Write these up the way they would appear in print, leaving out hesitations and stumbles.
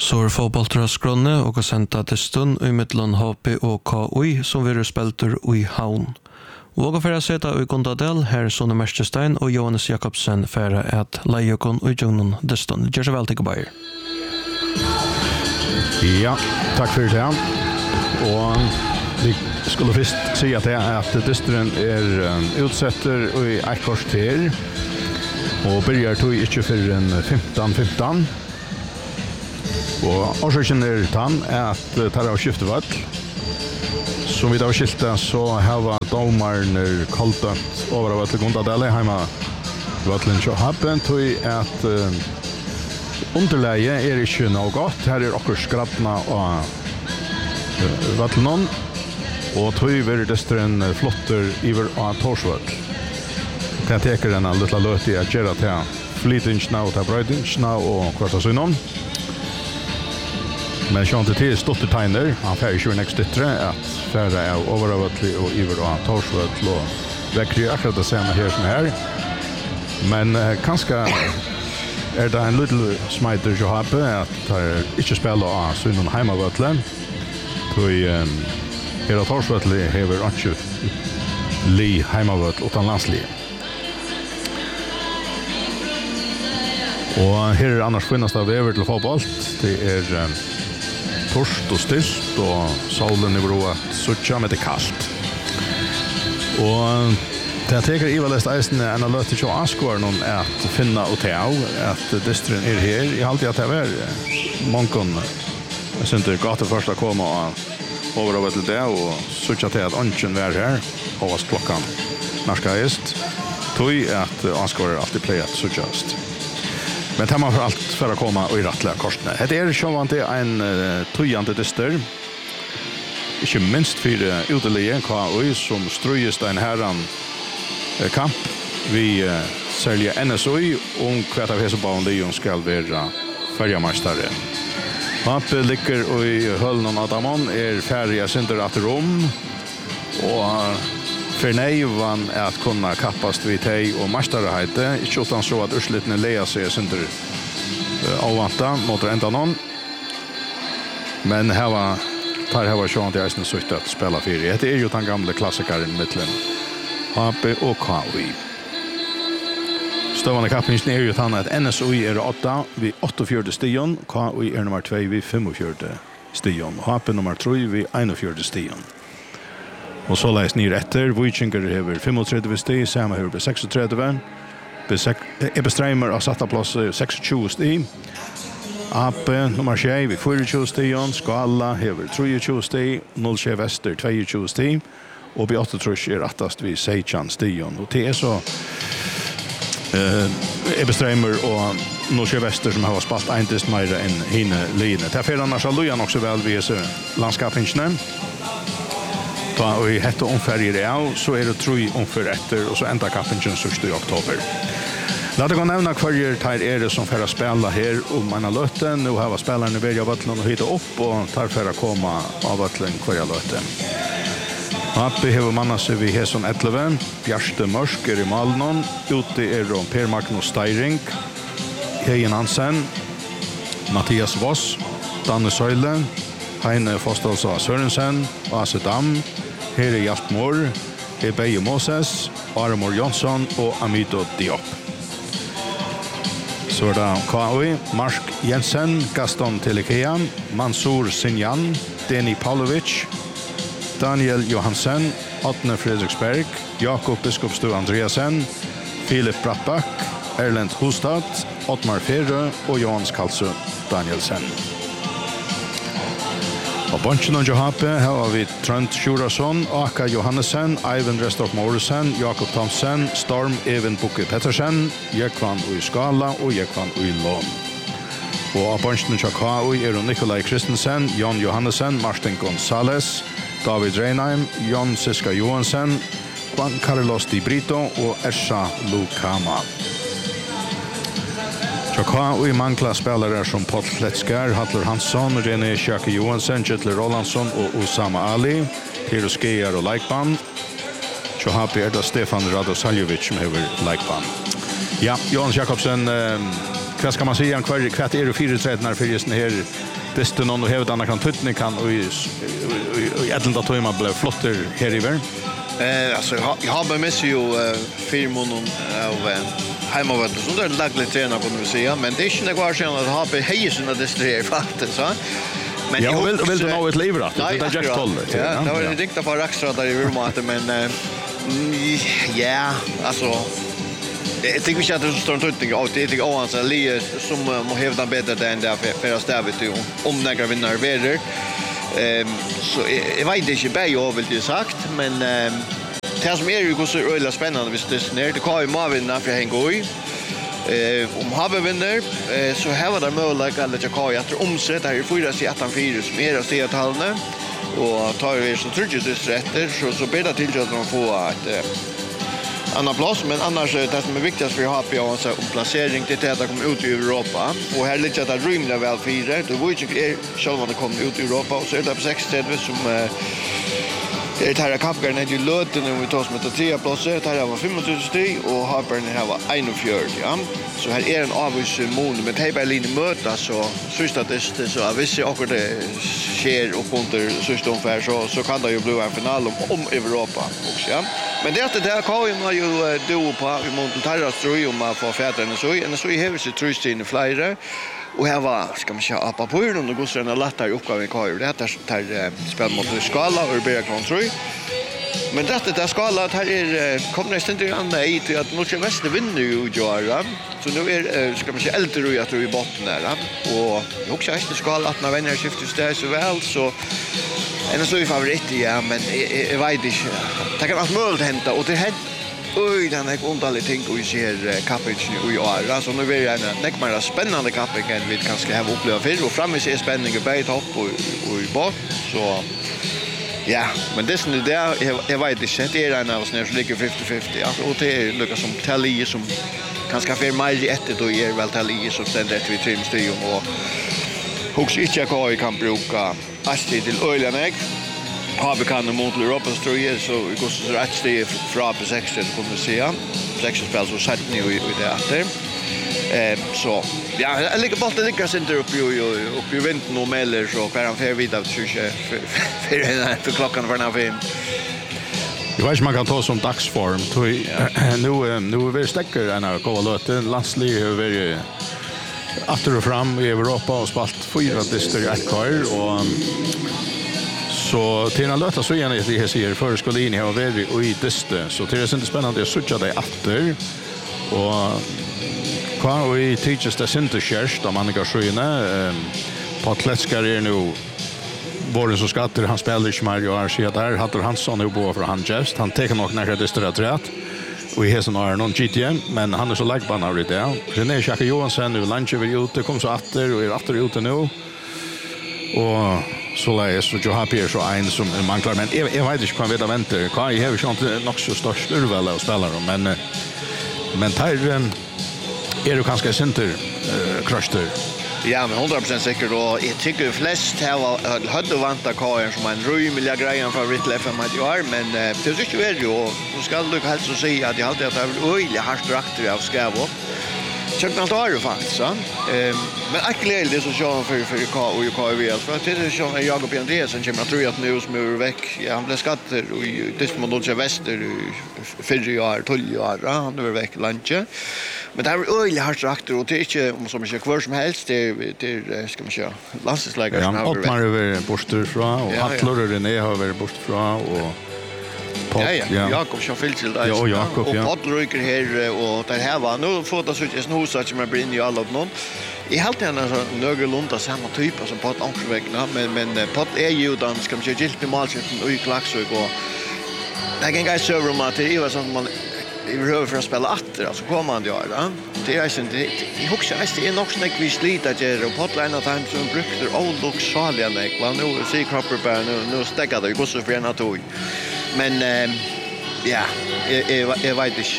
Så fotbollsskronne och sända till stund i mittlon HP och KUI som vi spelter i Havn. Och för att sätta i Gondadell här Sonne Merstestein och Johannes Jakobsen för att lejokon och Jonan Deston. Gör så väl till Bayer. Ja, tack för det. Och vi skulle först säga att distren är utsätter i ett kvarter och börjar tog inte för en 15-15. Och orsaken är tann att tar av skiftevatt. Som vi då skilta så har domaren kallat över av att Gondadell hemma. Vattlen så happen tog att underläge är inte något. Här är också skrattna och vattlen och tog över distren flotter över av Torsvall. Kan täcka den en lilla löt att göra till flytingsna och brödingsna och kvarta synon. Men jag inte till stort detaljer. Han färger ju nästa yttre att färra av överavattlig och över av Torsvall och väcker akkurat det samma här som här. Men kanske är det en liten smiter jag har på att inte spela av synon hemmavattlen. Då hela Torsvall hever inte li hemmavattl utan landslig. Och här är annars finnas det över till fotboll. Det är torst och stilt och solen är bra att sucha med det kallt. Och det jag tänker Ivalest Eisen är en löt till Askor någon att finna och ta att distren är här. Jag har alltid att det är många jag syns inte gata först att komma över över till det och sucha till att ånken är här och att klockan narska est. Tog att Askor alltid play att suchast. Men tar man för allt för att komma och i rattliga korsene. Det är självant en tojande dyster. Ikke minst för utelige KUI som strøyest en herran kamp. Vi säljer NSOI och kvart av Hesebaun Leon ska vara färjamästare. Mappe ligger i höllen av Damon är färdiga synder att rum och förnävan att kunna kappas vid tej och mästarhete. Inte utan så att urslitne leia sig synder avvanta mot ända någon. Men här var Sean Dyson sökt att spela för. Det är ju den gamla klassikern mittlen. HP och KUI. Stövande kappningen är ju att NSOI är 8 vid 48 stion. KUI är nummer 2 vid 45 stion. HP nummer 3 vid 41 stion. Och så läs ner efter. Vikinger över 35 stig. Samma över 36. Ebestreimer har satt plats 26 stig. AP nummer 6 vid 24 stig. Skala över 23 stig. 0 Väster 22 stig. Och vid 8 trusch är rättast vid 16 stig. Och det är så Ebestreimer och 0 Väster som har spalt en test mer än hinne linje. Därför annars har Lujan också väl vid landskapingen. Och i hette omfärger av så är det 3 omfär efter och så ända kappingen 6 i oktober. Låt det gå nämna kvarger tar är det som för att spela här om man har löten. Nu har spelarna vid av vattlen och hitta upp och tar för att komma av vattlen kvarger löten. Mappe behöver manna sig vid Heson 11. Bjärste Mörsk är i Malnon. Ute är Per Magnus Steiring. Hejen Hansen. Mattias Voss. Danne Söyle. Heine Fostalsa Sørensen. Ase Dam. Her är Jaspmor. Beje Moses. Armor Jonsson och Amido Diop. Så är det KUI. Mark Jensen. Gaston Telekean. Mansour Sinjan. Deni Pavlovic. Daniel Johansen, Atne Fredriksberg, Jakob Biskopstø Andreasen, Filip Brattback, Erlend Hostad, Ottmar Ferrö och Johans Karlsson Danielsen. Och bunchen av Johape har vi Trent Sjurason, Aka Johannesen, Ivan Restoff Morrison, Jakob Thomsen, Storm Even Bukke Pettersen, Jekvan i Skala och Jekvan i Lån. Och av bunchen av KUI är Nikolaj Kristensen, Jan Johannesen, Martin Gonzales, David Reinheim, Jon Siska Johansen, Juan Carlos Di Brito och Esha Lukama. KUI manglar spelare som Paul Kletskär, Hattler Hansson, René Sjake Johansen, Jettler Rolandsson och Osama Ali, Tero Skejar och Laikban. Happy är det Stefan Radosaljevic som har Laikban. Ja, Jonas Jakobsen vad ska man säga en kvart är det 4-3 för just den här desto någon och hävd andra kan tutning kan och i ädlanda timmar blev flotter här i världen. Alltså jag har med sig ju firman av hemmavet som det lagligt tränar på nu säga, men det är inte kvar sen att ha på hejen att det faktiskt så. Men jag vill du nå ett liv då. Det är just tollet. Ja, det var det riktigt på extra där i rummet men ja, alltså jag tycker inte att det är så stor tutning av det är Åhans eller som må hävda bättre än där för att stäva till om några vinner vidare. Så jag vet inte bättre jag vill det sagt, men det som är ju så öliga spännande visst det när det kommer Marvin för Hengoi. Om Habe vinner så här var det möjligt att jag kan att omsätta här i 4-4 som är att se att halvne och tar vi så tryggt rätter så blir det till att de får ett annan plats, men annars det som är viktigast för HP är alltså placering till att komma ut i Europa och här lite att det rymmer väl 4 då var ju själva att komma ut i Europa och så är det på 6 ställen som det här kappgarn är ju löten och vi tar som ett 3 platser. Det här var 25 steg och Harpern här var 41. Ja. Så här är en avvis mån med Teiberlin möta så sista det så att vissa och det sker och under sista ungefär så kan det ju bli en final om Europa också. Ja. Men det där kan man ju do på i Montelterras tror jag om att få fäderna så en så i hus trust in flera. Och här var ska man köra på hur de går såna lättare uppgåvan kvar. Det här spel mot skala och börja kontroll. Men det där skala här är kommer nästan inte andra i till att Norge Väster vinner ju göra. Så nu är ska man köra äldre jag tror i botten där. Och jag också häst skala att när vänner skiftar så väl så en så favorit ja men jag vet inte. Det kan allt möjligt hända och det här oj, den är underlig ting och vi ser kappingen i år. Alltså nu är det en mer spännande kapping än vi kanske har upplevt förr. Och framme ser spänningen på topp och i bort. Så ja, men det är där jag vet inte. Det är en av oss när det ligger 50-50. Alltså, och det är lyckas som Telly som kanske för mig ett då är väl Telly som ständer efter vid trimstudion och hooks inte jag kan bruka Astrid till Ölanägg. Har kan mot Europa tror jag så vi går så rätt steg från på 6 kan man säga. 6 spel så sätt ni i det där. Så ja, jag ligger bara det ligger center upp i vintern och melder så kan han för vidare för klockan var när 5. Jag vet man kan ta som dagsform. Nu är vi stäcker en kovalöte landslig över efter och fram i Europa och spalt 4 distrikt kvar och så till en löta så gärna det här ser för skulle in här och i dyste så det är inte spännande att söka dig efter och kvar vi teaches det inte körs då man går sjöna på atletskar är nu våren så skatter han spelar inte mer och så där hade Hansson nu på för han just han tar nog när det står rätt och i häsen har någon GTM men han är så lagban av det där René Jacques Johansson nu lunch över ute kom så åter och är åter ute nu och så läs så jag happy så en som man klarar men jag vet inte vad vi väntar kan jag har inte nog så störst urval av spelare men Tyren är du kanske center crusher. Ja, men 100% säker då. Jag tycker flest här hade vanta Kajen som en rymliga grejer för Rittle FM att göra, men det tycker vi ju och så ska du helst så säga att jag alltid har öjliga harstrakter av Skärvå. Köpt något år faktiskt så. Men aktuellt det så kör för KV för att det är så jag och P&D sen kommer jag tror att nu som är väck. Ja, han blev skatter och det som Dolce Väster 4 år 12 år han är väck lunch. Men det är öjliga harstrakter och det är inte om som inte kvar som helst det ska man köra landslägare som har man över borstrifrån och Hattlor René har över borstrifrån och Jakob kör Filtil där. Ja, Jakob, och Paul ryker här och där här var nu får det så att snosa som är in i alla någon. I helt en nögelunda samma typ som på Ankersvägna men Paul är ju då ska man köra gilt i målsättning och i klaxsök och det är en grej server om att det är som man i behöver för att spela åter alltså kommer man göra. Det är inte i huxa det är nog snägt vi slita det och Potline att han som brukar old look salian och nu ser Cropper bara nu stäcker det går så för en att men ja jag vet inte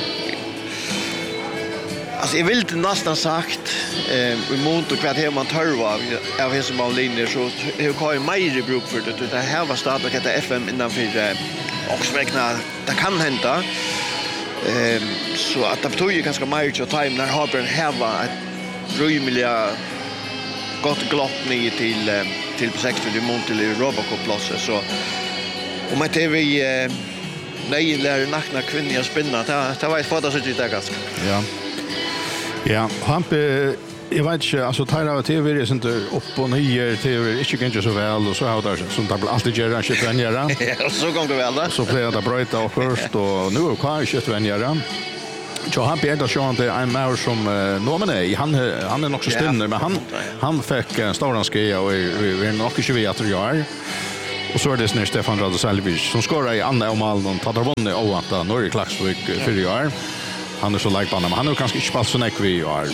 alltså jag vill inte nästan sagt i mont och kvart man törva av hela som linjer så hur kan ju mer bruk för det här var startat att FM innanför Oxvägna det kan hända så att det betyder ganska mycket att time när Harper häva rymliga gott glopp ner till 60 mot till Robocop-plåset så om att det vi nej lär nakna kvinnor spinna det var ett foto så det ganska. Ja. Ja, Hampe jag vet inte alltså tar av TV är inte upp och ner TV är inte så väl och så har det som det alltid gör en shit vänjera. Ja, så går det väl då. Så blir det bryta och först och nu kvar shit vänjera. Så han Peter Sean det är mer som nominee han är nog så stinner men han fick en stor skria och vi är nog inte vi att göra. Och så är det snär Stefan Radoselvic som skorar i andra om all tar vunnit och att Norge Klaxvik för år. Han är så like på honom. Han har kanske inte spelat så mycket vi år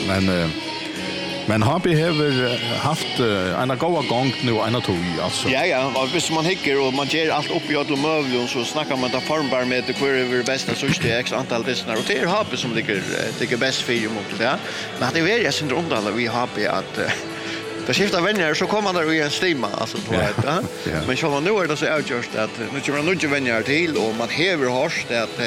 men han behöver haft en goda gång nu en och två alltså. Ja, och hvis man hickar och man ger allt upp i alla möbler så snackar man ta formbar med det kvar över bästa så det x antal dessnar och det är Hape som ligger bäst för mot det. Men det är jag syndrom då vi Hape att det skiftar vänner så kommer där i en stimma alltså på det. Men så nu är det så outjust att nu kommer man inte vänner till och man häver hårt det att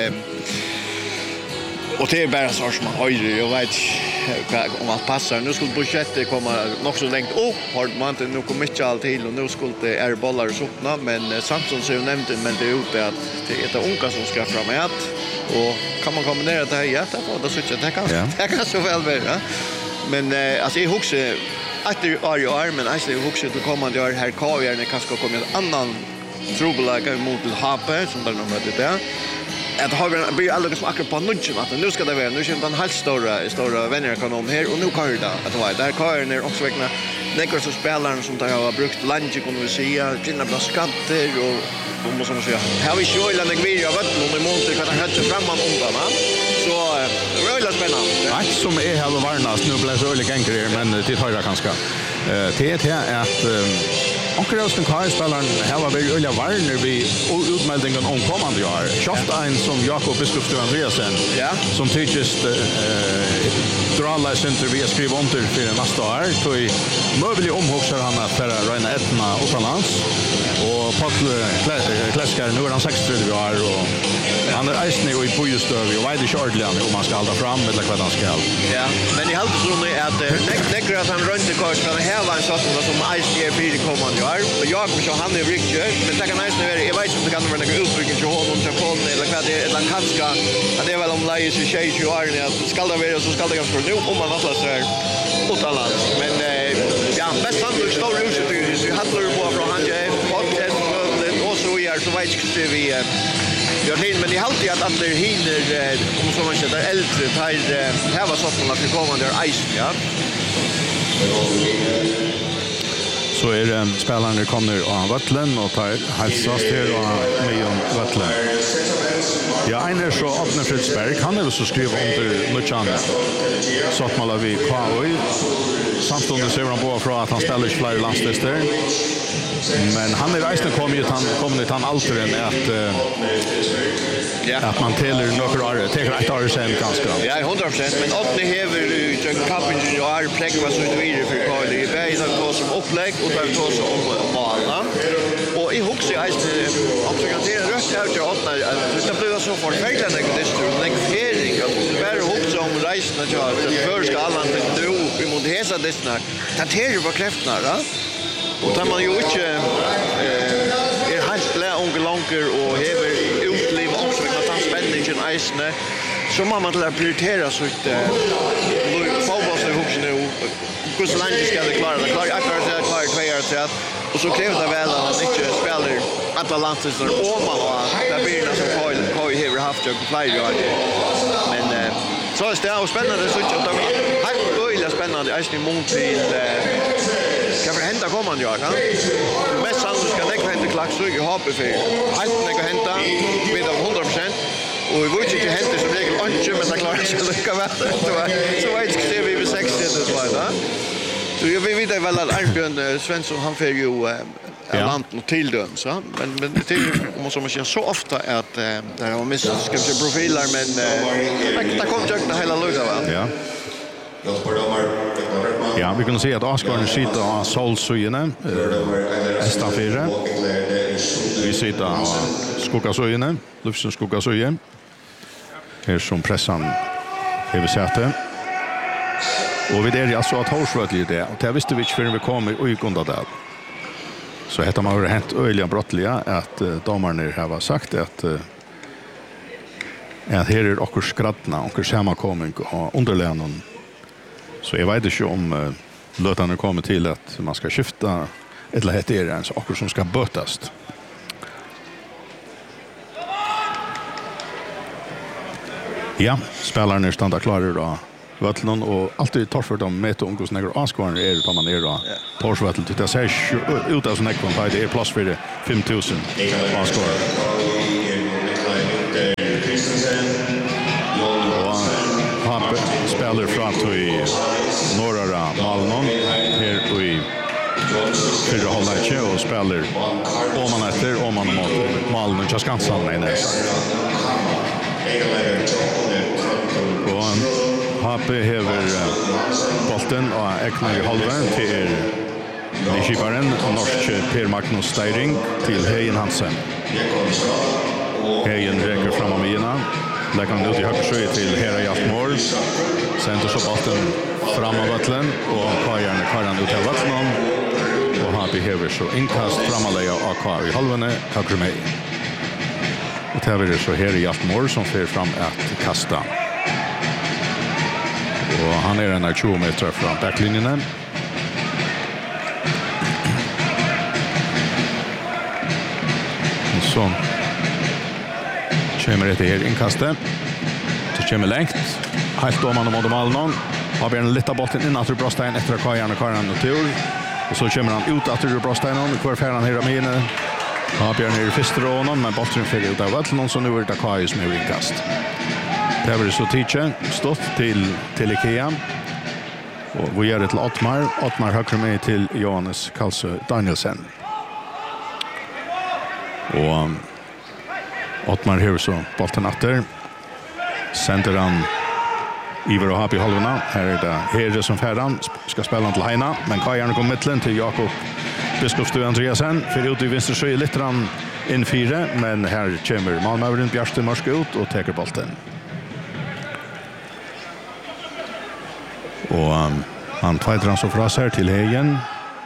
och det är bara så som man höjer jag vet om allt passar nu skulle budgetet komma nog så längt upp har man inte nu kommer inte allt till och nu skulle det är bollar så öppna men Samson så nämnde men det är ute att det är det unga som ska framåt och kan man kombinera det här jätte på det så det kan så väl vara men alltså jag huxar att det är men alltså jag huxar att komma det här kavjärne kanske kommer en annan trubbelaga mot Hape som där nummer det där att har blir alldeles som akkurat på nudgen att nu ska det vara nu känns den helt stora vännerekonom här och nu kör det att vara där kör ner också vägna nekor så spelaren som där har brukt lunch kan vi säga gynna bra skatter och måste man säga här vi kör den grejer vad nu måste kan han höra framan undan så rölla spännande Allt som är här varnas nu blir så öliga grejer men det har jag ganska det är att Onkelsten Karlspelaren här var väl Ulla Warner vid utmeldingen om kommande år. Schaftein som Jakob Biskopstad Andreasen. Ja. Som tycks dra alla center vi skriver under för nästa år. Så i möbelig omhuxar han att för Reina Etna utomlands. Och Paul Kläskar nu är han 36 år och han är eisne och i Bojestøv och vet inte ordentligt om man ska hålla fram eller vad han ska. Ja, men i halvt så är att neckar att han runt det kors för här var en sån som eisne är för kommande år. Och jag så han är riktigt men det kan eisne vara jag vet inte kan vara någon utbyggnad till honom till Paul eller vad det är eller kanske att det är väl om Lais i tjej ju är det ska det vara så ska det ganska nu om man alltså så utomlands men ja bäst han du står ju så handlar på från han är podcast och så är så vet jag vi jag hinner men det alltid att alla hinner om så man säger äldre här var så att vi kommer där ice ja så är det spelarna kommer och Vattlen och tar hälsas till och Mion Vattlen. Ja, en är så Adne Fritzberg han är så skriva under Luchan så att man vi KOI samtidigt ser han på från att han spelar i flera landstester. Men han är resten kommer ut han alltid att man teller några år tar ett år sen ganska. Ja, 100% men Adne häver ju kampen ju är pläck vad så det vidare för Karl i bästa då som upplägg och där då som bana. Och i hooks är det absolut det är rätt ut att det blir så för fejlen det är fering att det är hooks som resten att göra det för ska alla inte då vi måste häsa det snack. Det är ju vad kräfterna va? Och tar man ju inte är helt blä ongelanker och häver utliv också att han spänningen isne så man till att prioritera så att fotboll så hooks nu hur så länge ska det klara det klarar akkurat 2 år så och så kräver det väl att inte spelar alla landslagsar och man där blir det så har ju häver haft jag flera men så är det och spännande så att det är spännande är mot till kan för hända kommande år va mest sannolikt ska det hända klaxrygg i Hape för helt det kan hända med 100% och vi vill inte hända som regel inte men det klarar sig det kan vara så vet ska vi vid 60 det var va så jag vet väl att Arnbjörn Svensson han för ju land och tilldöm så men det måste man säga så ofta att där har missat ska vi profiler men det kommer ju hela lugga va ja. Ja, vi kan se att Oscar sitter av solsöjene, Estafire. Vi sitter av skuggasöjene, Lufsen skuggasöjen. Här som pressan har vi sett det. Och vi är alltså att Horsvötli det. Och det visste vi inte förrän vi kom i Gundadal. Så heter man har hänt öjliga brottliga att domarna har sagt att här är också skrattna och sammankomning och underlönen. Så jag vet inte om lötarna kommer till att man ska skifta eller heter det en saker som ska bötas. Ja, spelarna stannar klara då. Vattnon och alltid tar för dem med om hur snägare anskåren är utan man är då. Torsvattel till det ser ut av sån ekon på det är plats för det 5000 anskåren. Och han spelar från till norra Malmö här i fyra halvlek och spelar om man efter om man mot Malmö just ganska samma och HP hever bolten och Ekner i halvvägen till Nishibaren och norsk Per Magnus Steiring till Heien Hansen. Heien räcker fram om ena. Lägger han ut i högersöj till Hera Jaftmål. Sänder så bolten fram av vattlen och Kajan ut av vattnen. Och HP hever så inkast framalägga AK i halvvägen Kakrumei. Och det är så Hera Jaftmål som för fram att kasta. Och han är en 20 meter från backlinjen. Så kommer det här inkastet. Det kommer längt. Helt om han mot Malmö. Har vi en liten bollen in att Brostein efter Kajan och tur. Och så kommer han ut att Brostein och kvar färran här med inne. Har Björn i första rånen men bollen fäller ut av vattnet så nu är det Kajan som är inkast. Det har så tidsje stått till Ikea. Och vi gör det till Ottmar högre med till Johannes Karlsö Danielsen. Och Ottmar har så bollen efter. Sänder han Ivar och Happy halvorna. Här är det Herre som färdan ska spela till Heina. Men Kajan kommer mittlen till Jakob Biskopstø Andreasen. För ut i vänster så är lite han in 4. Men här kommer Malmö runt Bjärste Mörsk ut och tar bollen. Och han fighter han så fras här till Heien.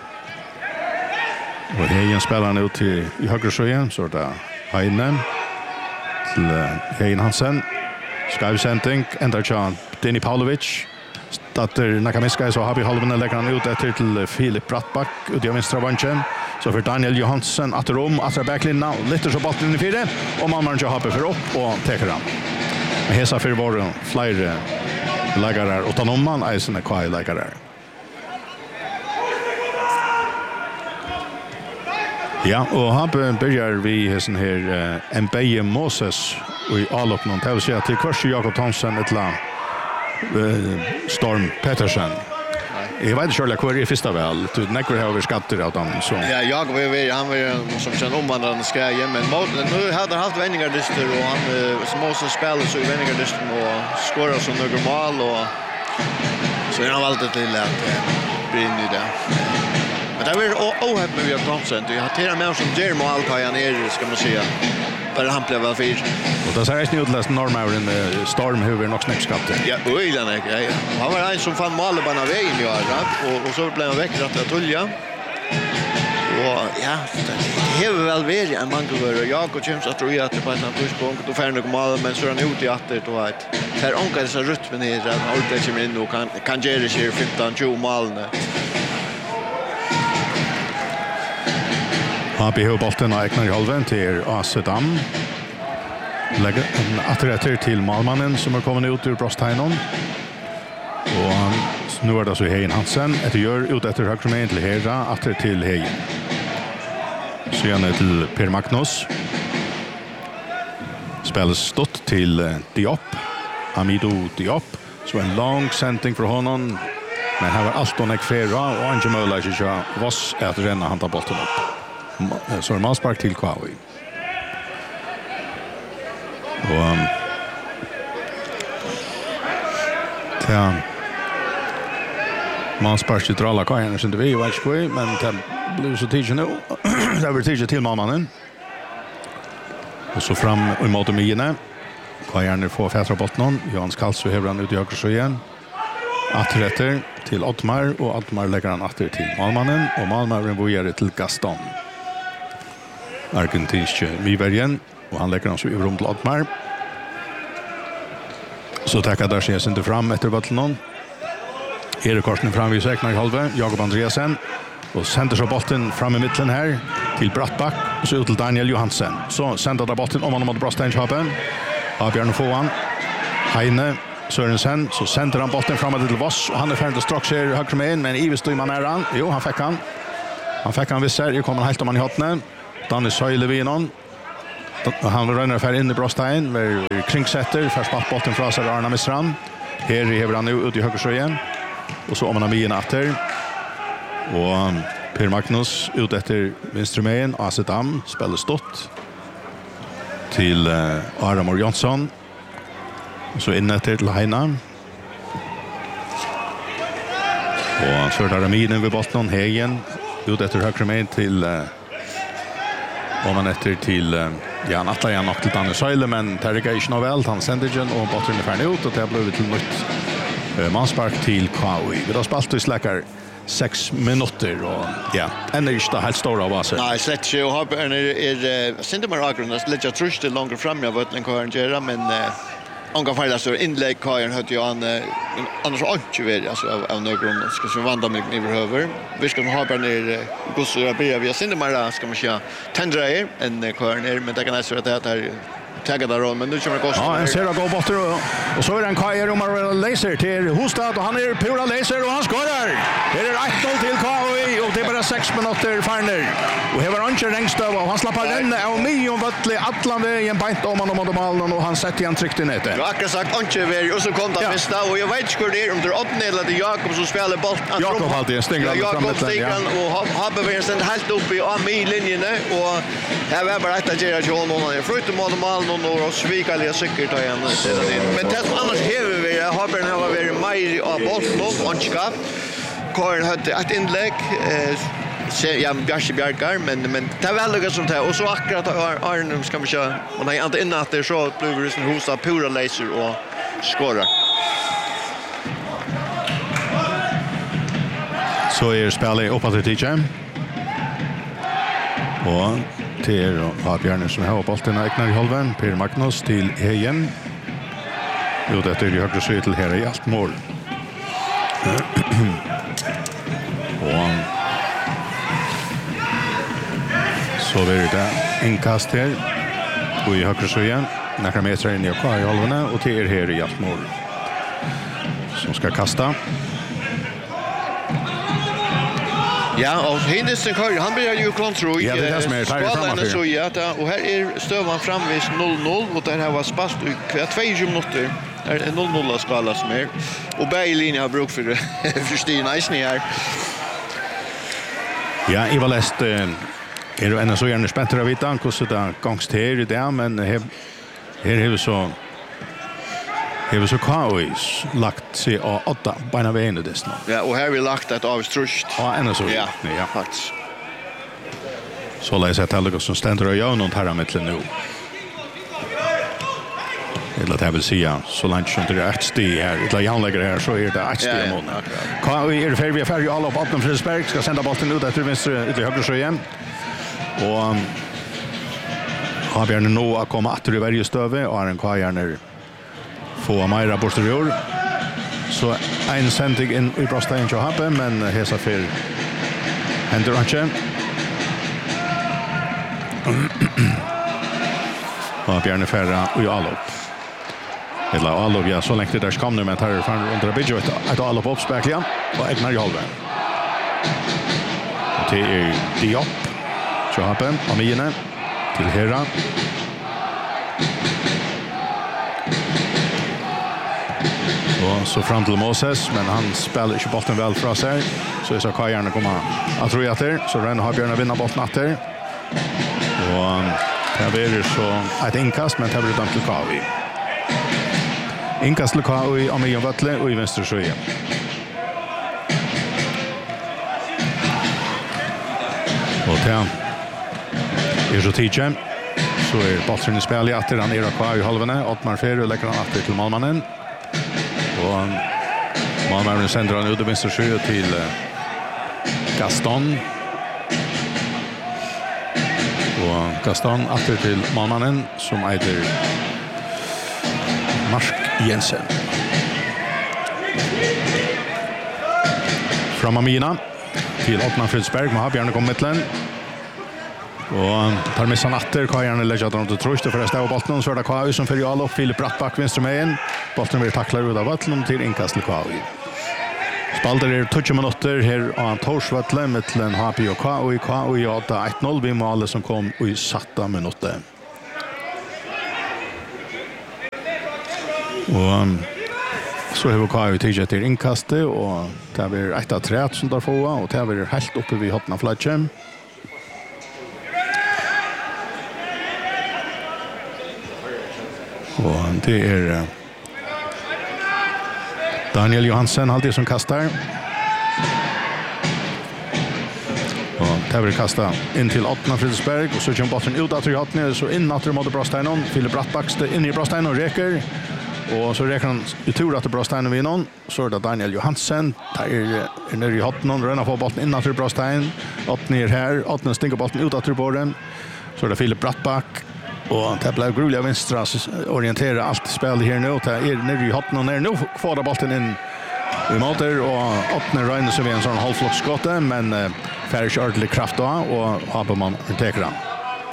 Och Heien spelar han ut i högersöjen så där Heine till Heien Hansen. Skavsending ända till Denny Pavlovic. Startar Nakamiska så har vi halven lägger han ut efter till Filip Brattback ut i vänstra vanchen. Så för Daniel Johansson att rom att backlinjen lite så bollen i 4 och man har hoppar för upp och tar han. Hesa för var flera lägare och ta man isen är kvar lägare. Ja, och han börjar vi hessen här MBE Moses och i allop någon till sig till Kurs Jakob Thomsen ett la Storm Petersen. Jag vet inte själv hur det är första väl. Du näcker har vi skatter åt honom så. Ja, Jakob han var som sen omvandlande skräje men nu hade han haft vändingardister och han som Moses spelar så i vändingardisten och skorar som några mål och så han valde till att bli in i det. Men det var ohäpp med Jakob Thomsen. Jag har till med som Jermo Alkajan ska man säga. Där han blev väl fyr. Och då säger jag snudläst Normauren Storm hur nog snäppskatter. Ja, oj den är. Han var en som fann målbanan vägen i år och så blev han väck att tulja. Och ja, det är väl väl en man går och Jakob James att tror jag att det på en pushpunkt då färdig mål men så är han ute i åter då vet. Här onkar så rytmen är att han alltid kommer in och kan ge det sig 15-20 mål. Happy Hill bollen och Ekner i halven till Asedam. Lägger en atträtter till Malmannen som har kommit ut ur Brostheinon. Och nu är det så Heien Hansen. Ett gör ut efter högre till Hera, atträtt till Heien. Sen till Per Magnus. Spelas stått till Diop. Amido Diop. Så en lång sändning för honom. Men här var allt och Ekfera och Ange Möller Voss att renna han tar bollen upp. Så är Malspark till Kvaui. Och ja, Malspark till alla Kajan så inte vi vet skoj men det blir så tidigt nu. Det blir tidigt till Malmannen. Och så fram emot Mine. Kajan får fätra botten. Jans Karlsson häver han ut i höger så igen. Atretter till Ottmar och Ottmar lägger han atter till Malmannen och Malmannen bojar till Gaston. Argentinske Mivergen och han lägger han så över till Ottmar. Så tackar där ses inte fram efter bollen. Erik Korsen fram vid seknar i halve, Jakob Andreasen och sänder så bollen fram i mitten här till Brattback och så ut till Daniel Johansen. Så sänder där bollen om han mot Brosteinshapen. Björn Fåan. Heine Sørensen, så sänder han bollen framåt till Voss och han är färdig att strax här högre med in, men Ives står i man är han. Jo, han fick han. Han fick han visser, det kommer helt om han i hattene. Danny Søyle vid någon. Han rönner för in i Brostein, med kringsätter, för spatt bollen från sig Arna Misran. Här hever han nu ut i höger igen. Och så om han har mien atter. Och Per Magnus ut efter vinstrumen, Asedam spelar stått till Aramor Jonsson. Och så in efter till Heina. Och så där minen vid botten Hegen ut efter höger med till om man efter till Jan Atlajan och till Danne Søyle, men Terika är väl han sänder den och botten är färdig ut och det har blivit till nytt manspark till KAI. Vi har spalt och släckar 6 minuter och ja, ännu inte helt stora av oss. Nej, slätt ju och har Sintemar Agrundas lite trust det långt fram jag vet inte vad göra men Anka färda så inlägg Kajan hade ju annars inte vet alltså av någon ska så vanda mig över. Vi ska ha bara ner gossar börja vi Sintemar ska man säga tändra en Kajan men det kan jag säga att det är tagga där roll men nu kommer det kosta. Ja, en ser att gå bort och så är det en Kajer om laser till Hostad och han är pura laser och han skorar. Det är 1-0 till KAI och det är bara 6 minuter farner. Och här var han inte rengstöv och han slappar den av Mion Vattli Atlande i en bant om han mot målen och han sätter igen tryckt i nätet. Jag har akkurat sagt Antje och så kom det första och jag vet inte hur det är om det är 8 eller det Jakob som spelar boll. Jakob alltid stänger Jakob stänger och har bevänt sig helt upp i linjen och här var bara att göra ju någon är förutom mål och svika lite säkert igen sedan men det annars häver vi har bara varit mer av bollen och anskap. Karin hade ett inlägg ja Bjarkar men det var väl som det och så akkurat Arnum ska vi köra och när inte innan att det så blev det en hosa pura laser och skorar. Så är spelet uppåt till TJ. Och till Björn som har bollen i knä i halvan. Per Magnus till Hegen. Jo, det är ju högre så till här i allt mål. Och så är det en kast här. Och i högre så igen. Några meter in i halvan och till här i allt mål. Som ska kasta. Ja, och Henderson Karin, han börjar ju kontroll. Ja, det är det som är framåt. Så ja, och här är Stövan framvis 0-0 och där har var spast i 2 minuter. Det är 0-0 skala som är. Och Berglin har bruk för Stina Eisner här. Ja, Ivar Lest är det ännu så gärna spänt att veta hur det gångst här i det, men här är så KAI lagt sig av 8 beina vägen i det. Ja, och här har vi lagt ett avstrust. Ja, ännu så. Ja, faktiskt. Så lär jag säga att det som ständer och gör något här mittlen nu. Eller att jag vill säga, så långt som det är ett steg här. Eller jag lägger här så är det ett steg i månaden. KAI är färdig, vi är färdig alla upp Atten Fredriksberg. Ska sända bollen ut efter vänster ut i höger så igen. Och har Björn nå att komma att i varje stöve och har en KAI få Maira Borsterjord. Så en sändning in i Brostein till Happe, men hesa för händer inte. Och Björn Färra och Alop. Eller Alop, ja, så länge det där kom nu, men tar från under bidget att Alop uppspäckliga och Egnar Jalve. Till Diop. Så Happe, Amine till Hera. Och så fram till Moses, men han spelar inte bollen väl för oss här. Så jag ska Kajarna komma att tro att det. Så Renn har Björn vinna bollen att det. Och det blir så ett inkast, men det blir dömt till KAI. Inkast till KAI av Mion Vattli och i vänster så igen. Och det är så TJ. Så är bollen i spel i att han är KAI i halvene. Ottmar Ferro lägger han att till Malmannen. Och Malmö sänder han ut i vänster sjö till Gaston. Och Gaston åter till Malmannen som heter Mark Jensen. Från Amina till Ottman Fridsberg. Man har Björn kommit mittlen. Och tar med sig natter. Kajan lägger dem till tröst för att stäva bollen. Så är det KAU som följer all upp. Filip Brattback vänster med en. Bollen blir tacklad ut av vattnet till inkast till KAU. Spalter 20 minuter här av Torsvattlen mittlen HP och KAU. KAU 8-1-0 vid målet som kom i satta minuter. Och så har KAU tidigt till inkastet och det blir 1-3 som där får och det blir helt uppe vid hotna flatchen. Och det är Daniel Johansen alltid som kastar. Och det blir kasta in till Ottman Fridsberg och så kommer bollen ut att hotna så in att mot Brosteinon. Filip Brattback in i Brosteinon räcker. Och så räknar han i tur att det Brostein vinner någon. Så är det Daniel Johansen. Där är nere i hotten. Rönnar på bollen innan till Brostein. Åt ner här. Åtten stinker bollen ut att på den. Så är det Filip Brattback. Och det blir grulliga vänstra orientera allt spel här nu. Det är nere i hotten och ner nu. Kvar bollen in i motor. Och åtten röjner sig vid en sån halvflockskotte. Men färdig ordentlig kraft då. Och Haberman teker han.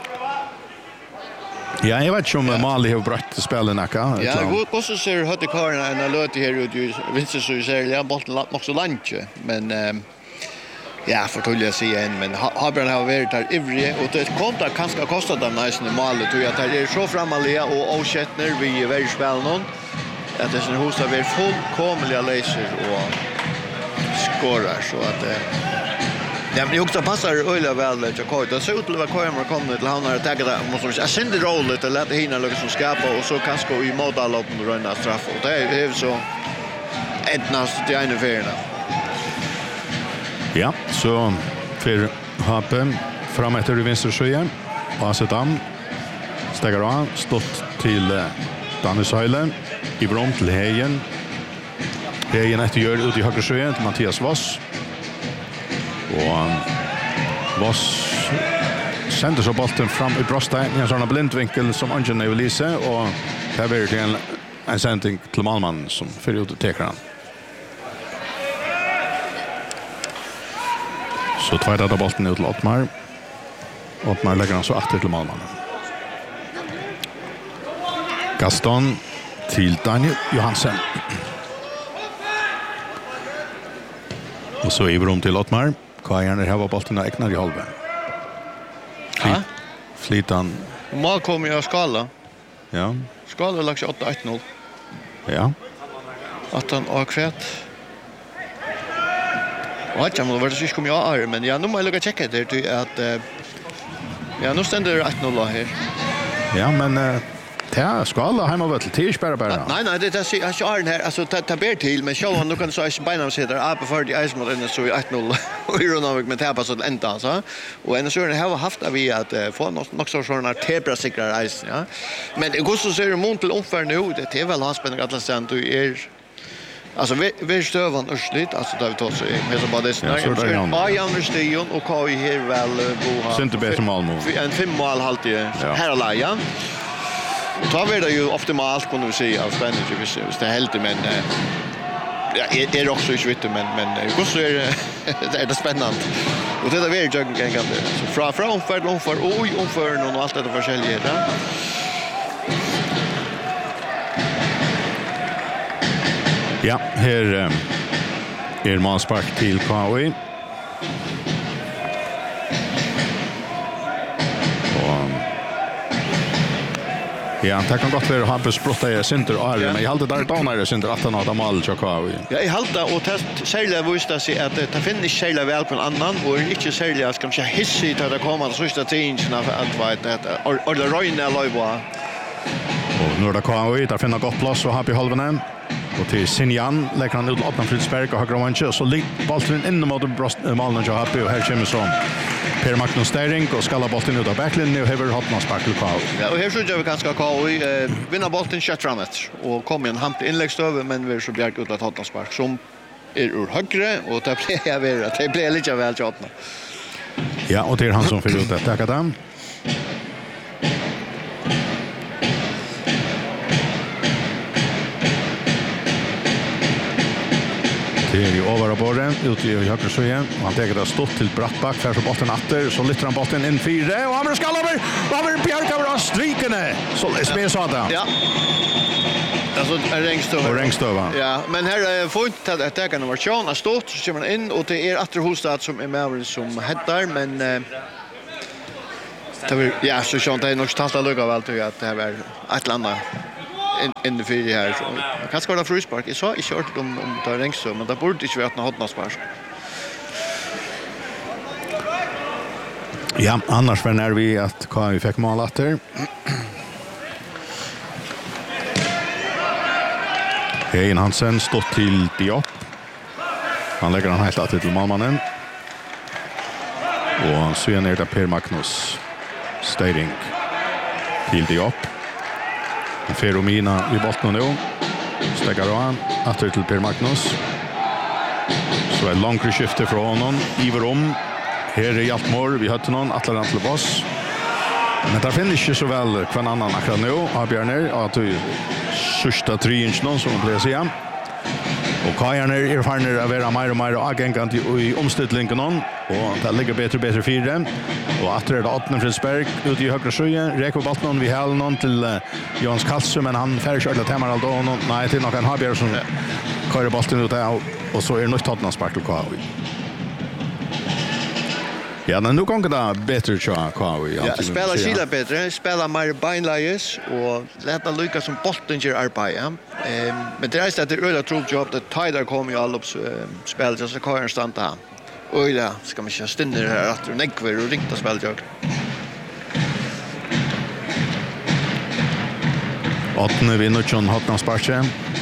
Ja, jag vet inte om Mali har brött spelen här. Ja, hur så ser Höttekarna en löte här ut i vinster så ser jag bollen också lantje, men ja, får jag säga en men Habern har varit där ivrig och det kommer att kanske kosta dem nästan målet och att det är så framaliga och Oschettner vi är väldigt spel någon att det är en hosta vi fullkomliga laser och skorar så att ja, men också passar öliga väl att jag kör. Det ser ut att vara kommer till han har tagit det måste jag sända rollet och låta hinna lucka som skapa och så kanske gå i modaloppen och runda straff och det är så ändnas till en färna. Ja, så för Hapen fram efter vänster sjö och Asetam stegar av stått till Dannes Höjle i brom till Hejen. Hejen efter gör ut i höger sjö till Mattias Voss. Och Voss sänder så bollen fram i Brostein i en sån blindvinkel som Angel Nevelise och det är verkligen en sändning till Malman som för ut och teker han. Så tvärdar bollen ut till Ottmar. Ottmar lägger han så åter till Malman. Gaston till Daniel Johansen. Och så i brom till Ottmar. Kajan här var bollen ägnar i halva. Flitan. Mål kommer jag skala. Ja. Skala lagt 8-1-0. Ja. Att han har kvätt. Och jag måste väl kommer jag men ja nu måste jag lucka checka det till att ja nu ständer det 1-0 här. Ja men ja, skala hemma väl till bara. Nej, det är jag kör den här alltså ta ber till men show han nu kan så är benen sitter upp för de ismod in så 1-0 och i Ronavik med tappa så ända så och en så har haft vi att få något så såna tebra säkra is ja. Men hur så ser det mot till omfär nu det är väl haspen att sent du är alltså vi stövan ursligt alltså där vi tar så med så bara det snart. Bayern Station och KAI här väl bo har. Inte bättre Malmö. En 5 mål halt här alla ja. Och då är det ju optimalt kan du säga av spännande hvis det är helt men ja är det också inte men hur så är det spännande. Och det är väldigt gängande så från omför någon och allt det forskjellige där. Ja, här är målspark till KAI. Ja, det kan godt være å ha besprottet i Sinter og men jeg halte der damer i Sinter at han hadde mal til KAI. Ja, jeg halte, og det særlig viste seg at det finner ikke særlig vel på en annan, og ikke særlig, skal man si, hissig til det kommer til sørste tingene for alt og det røyne er løyva. Og nå er det KAI, der finner godt plass å ha på halvene. Og til Sinjan legger han ut til Ottman Fridsberg og høyre vannsje, og så ligger bollen inn mot malen til Happy, og her kommer så Per Magnus Stering, og skaller bollen ut av backlinjen, og hever Hotman spark til KAI. Ja, og her synes jeg vi ganske KAI vinner bollen kjøtt framåt, og kommer en hamp innleggsstøve, men vi er så bjerg ut av Hotman spark, som ur högre och det blir jag vet att det blir lite väl tjatna. Ja, och det är han som fyller ut detta kadam. Det är ju över av borren, ut i högra sjön. Han tar det stått till Brattback, för så botten åter, så lyfter han botten in 4 och han ska över. Och han Björk över strykene. Så smäs så där. Ja. Alltså Rengstöva. Ja, men här är får inte att det kan vara Sean har stått så kommer man in och det är Atter Hostad som är med som headar men det var ja så Sean det är nog tasta lugg av allt att det här är ett landa in the field här så kan skåra frispark. Jag sa i kört om det Rengstöv men det borde inte vara något hotnaspark. Ja, annars var när vi att vi fick mål åter. Hein Hansen stått till Diop. Han lägger han helt till målmannen. Och han ser ner där Per Magnus Steiring till Diop. Feromina i botten nu. Steggar han åter till Per Magnus. Så är långt skifte från honom. Iver om. Här är Hjaltmor. Vi hade någon Atlan till boss. Men där finns inte så väl kvar annan akkurat nu. Avbjörner att du sista 3 inch någon som blir säga. Och Kajarna är farner att vara mer och mer agent i omställningen någon och det ligger bättre 4. Och att det är Atne Fridsberg ut i högra sjön, räcker bort någon vi häll någon till Jans Kalsum men han färdigkörde temar allt och nej till någon Habjer som kör bollen ut där och så är det nog Tottenham spark till KV. Ja, men nu kommer det bättre tror jag. Ja, spela skilla bättre, spela mer beinlages och låta Lucas som bollen gör arbete. Men det är så att det är öde tror jag att Tyler kommer ju alla spel så kan han stanna. Oj ja, ska man köra ständer här att Neckver och rikta speljobb. Åttonde vinner John Hotnam sparke.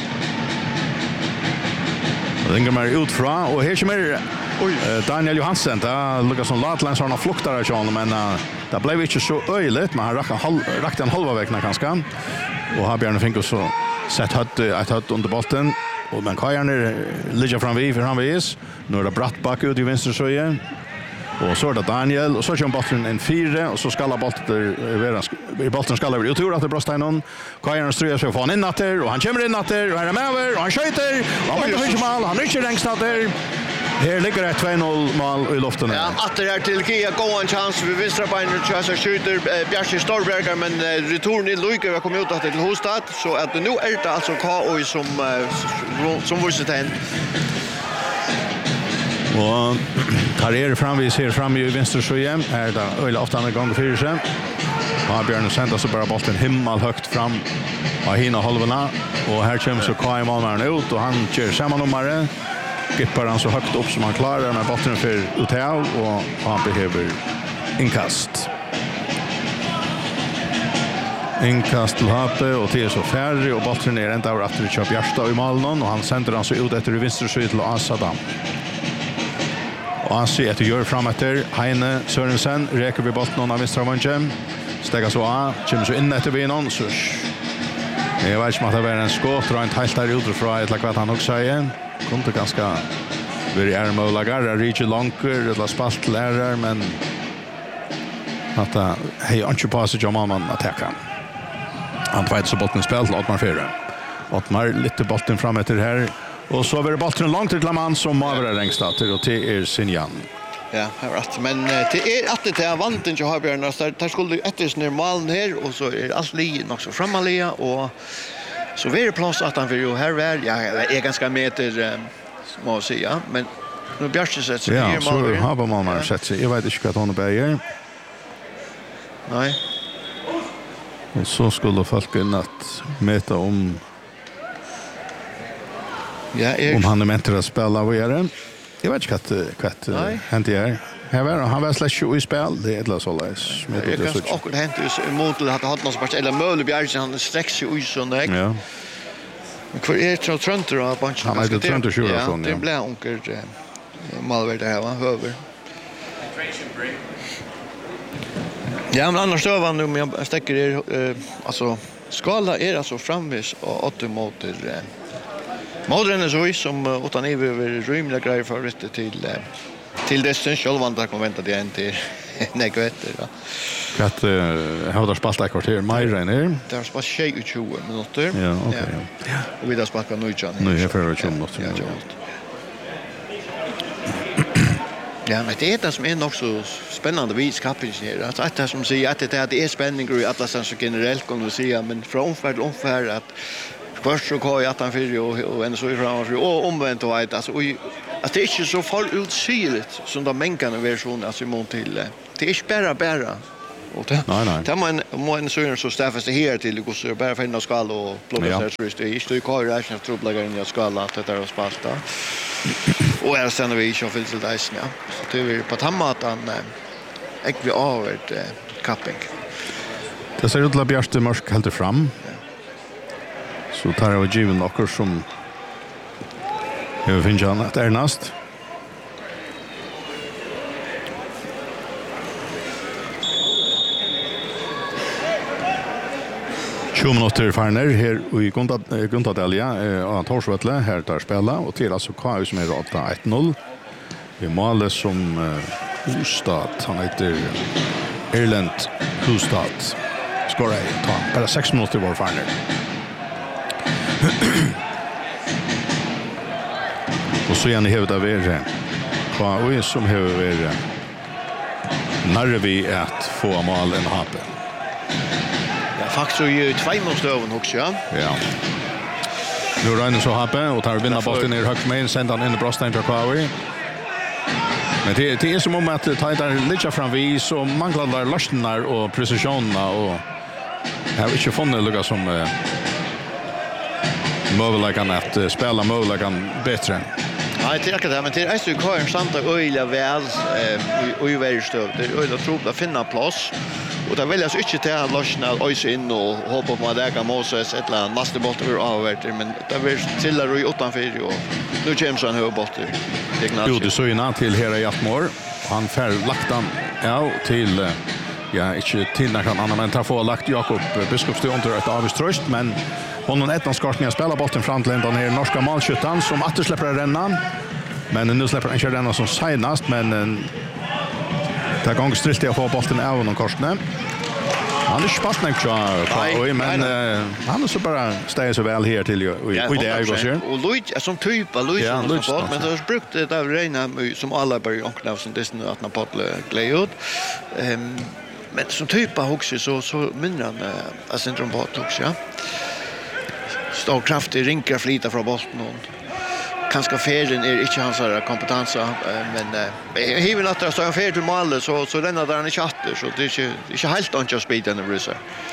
Den går ut från och här kommer Daniel Johansen, det lukar som Latlands har några fluktar av men det blev inte så öjligt, men han rakte en halva vägna ganska. Och har Björn fick så sett hött under bollen. Och men Kajarna ligger framvis. Nu är det Brattback ut i vänster sjö. Och så är det Daniel och så kör bollen en 4 och så skalla bollen skalla över. Jag tror att det brostar någon. Kajarna ströjar sig för han innatter och han kommer innatter och här är med över och han skjuter. Och han får mål, han rycker längst där. Här ligger det 2-0 mål i luften. Ja, att det är till Kia gå en chans för vänstra benet så skjuter Bjärsi Storberger men return i Luika har kommit ut att till Hostad så att nu är det alltså KOI som vuxit hen. Och karriär framvis här framme i vänster sjö är det öle 8:e gången för sig. Ja, Björn sänder så bara bollen himmel högt fram av hina halvorna och här kommer så KOI målmannen ut och han kör samma nummer. Gippar han så högt upp som han klarar med bollen för Utau och han behöver inkast. Inkast till Hape och till så färre och bollen är ända över att det kör Bjärsta i målen och han sänder han så ut efter vänster sida till Asadam. Och han ser att det gör fram efter Heine Sørensen räcker vi bollen av vänstra vänchen. Stegar så av, kommer så in efter vinon så jag vet inte om att det var en skott och inte helt där utifrån ett vad han också säger. Kunde ganska very ärmölagar, reach longer eller spalt lärar men att hej inte passage om man attacka. Han fights så bollen spel åt man fyra. Åt man lite bollen fram efter här och så över bollen långt till Laman som över längst till och till Sinjan. Ja, rätt. Men det är att det är vanten jag har Björn så där skulle efter normalen här och så är allt li också framalia och så är det plats att han för ju här är ganska meter må säga men nu Björn sätter sig ja, så har man sett sig. Jag vet inte vad hon bäger. Nej. Och så skulle folk in att mäta om om han är mentor att spela vad är det? Jag vet inte vad hänt är. Han var slash i spel det är det så läs med det så. Och det hänt ju mot att ha någon sport eller Mölbjerg han sträcks ju ut sån där. Ja. Men kvar är det Trunter och bunch. Han är Trunter sure från. Det blir onkel Malverde här va över. Ja, men annars då var nu men jag stäcker det alltså skala är alltså framvis och 8 motor Modern är så som utan över rymliga grejer för rätt till distans självvandra kommer vänta det en till negvetter ja. Att har där spalt ett kvarter mer än här. Det har spalt 20 minuter. Ja, okej. Ja. Och vi där spalt nu igen. Nu är för 20 minuter. Ja. Ja, men det är det som är nog så spännande vid skapen här. Att det som säger att det är spänning i alla så generellt kan du säga, men från omfärd att först så går jag att han för och en så ifrån och omvänt och alltså att det är inte så fall utsiligt som de mängande versioner alltså mot till det är bara och nej. Tar man så staffas det här till går så bara för en skall och plocka så just det står ju kvar räkna trubbelagar i skall att det är spalta. Och är sen vi ju finns det där ja. Så det är på tammatan vi över capping. Det ser ut att Bjarte Mörsk helt fram. Så tar jag given några som jag finner han att Ernast. Minuter farner här i Guntadelja och Torsvetle här där spela och till alltså KU som är rata 1-0. Vi målet som Hustad han heter Erlend Hustad. Skorar ta bara 6 minuter var farner. Och så gärna hävda vi KU som hävda när vi att få mål en hape. Faktiskt ju 2 målstöven också ja. Ja. Nu räknar så happe och tar vinna bollen ner högt med sända den in i bröstet till Kawi. Men det är som om att ta där lite fram vi så manglar där lösningar och precisionerna och har inte funnit lugga som möjligheten att spela möjligheten bättre. Nej, det är inte det, men det är så kvar en santa öjliga väl och i varje stöv. Det är öjliga tro att finna plats. Och det väljas inte till att lösna öjs in och hoppa på att äga Moses ett eller annat masterbolt över avvärter. Men det blir till att röja utanför och nu kommer så en högbotter. Jo, det så innan till Hera Jattmår. Han fär lagt han till, inte till när han annan, men tar få lagt Jakob Biskopsty under ett avströst. Men honom ettan skartningar spelar bollen fram till den här norska malskyttan som att släpper rennan. Men nu släpper han inte rennan som senast, men det är gång strilt att få bollen av någon korsne. Han är spassnäck men han är så bara stäger så väl här till och det är ju så. Och Lloyd som typ Lloyd som men det har brukt det där rena som alla börjar onkna som det nu att när Paul Gleod. Men som typ också så mindre än syndrom på också ja. Stor kraftig rinkar flita från Boston och kanske färden är inte hans kompetens men hiven att det står en färd till mål så rennar där han i chatter så det är inte helt inte speed den rusar.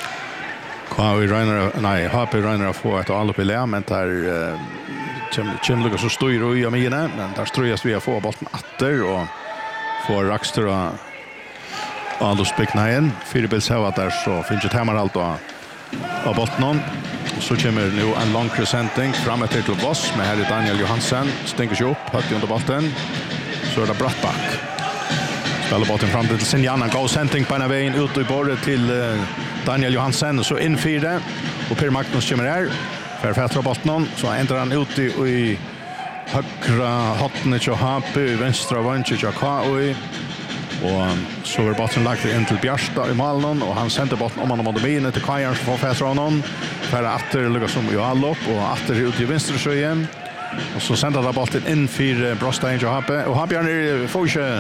Kan Happy Runner få ett all upp i lä men där Chimluga så står ju i men där ströjas vi få bollen åter och får Rakstra Aldo Speknaen Filipels har där så finns det hemma allt av bottnen. Så kommer nu en lång presenting fram till Boss med här är Daniel Johansen stänker sig upp högt under bollen. Så är det Brattback. Spelar bollen fram till Sinjana går sending på en vägen ut i bordet till Daniel Johansen så in 4 och Per Magnus kommer här. För fätra bollen så ändrar han ut i högra hatten till HP vänstra vänster till KU. Och så är bollen lagt in till Bjärsta i Malmö och han sänder bollen om han mot benen till Kajan som får fästra honom. För att lugga som ju all upp och att ut i vänster så igen. Och så sänder han bollen in för Brostein och Happe och Happe är får ju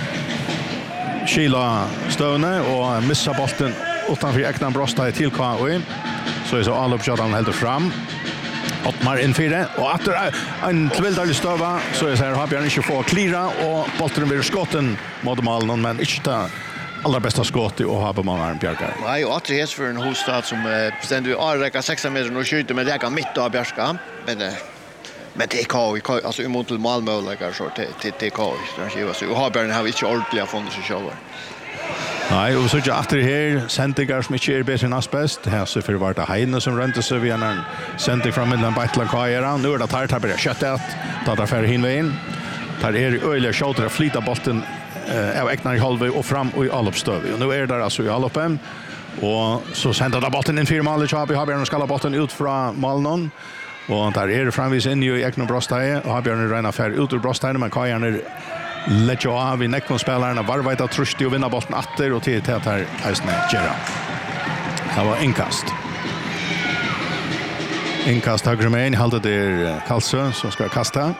skila stövne och missa bollen utanför egna Brostein till KU. Så är så all upp han helt fram. Ottmar in 4 och att en tvilldarlig stöva så är så här Happe inte får klira och bollen blir skotten mot målen men inte allra bästa skott och har på många Bjärka. Nej, och att det är för en Hustad som ständigt räcker 6 meter och skjuter med räcka mitt av Bjärka. Men det är KU alltså emot till Malmö lägger så till KU så och har Bjärn har inte ordentligt funnit sig själva. Nej, och så är det efter här sändningar som inte är bättre än asbest. Här så för vart det Heine som rönte sig vid en sändning från mellan Battla Kajera. Nu är det tar börjar köttet. Tar där för hinvägen. Tar är öliga skjuter att flyta bollen av Eknar i halvväg och fram och i allopstöv. Och nu är det alltså i alloppen. Och så sänder det bollen in 4 mål. Vi har en skalla bollen ut från Malmö. Och där är det framvis in i Ekno Brostheie och har Björn Reina fär ut ur Brostheie men Kajan är lägger av i Nekon spelarna varvita trusti och vinna bollen åter och till att här Eisne Gera. Det var inkast. Inkast högre med en halvt det Karlsson som ska kasta.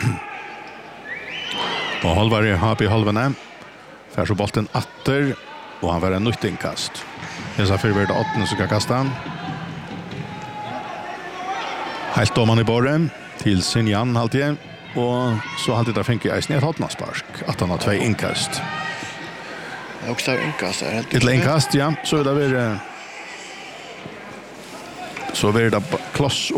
Och Holvar har på halvene. Fär så bollen åter och han var en nytt inkast. Dessa förvärd 8 som ska kasta. Helt domaren i borren till Sinjan alltid. Och så hade det fängt Eisne ett hotnarspark. Att han har 2 inkast. Det är också inkast. Ett inkast, ja. Så är det så blir det kloss